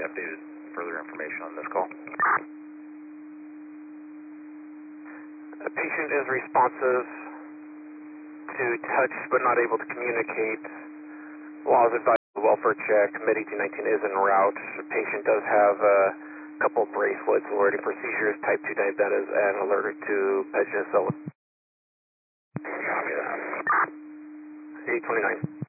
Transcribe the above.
updated further information on this call. The patient is responsive to touch but not able to communicate. Laws advise the welfare check. Med-1819 is en route. The patient does have a couple bracelets, alerting for seizures, type 2 diabetes, and alerted to Pedicellin. 829.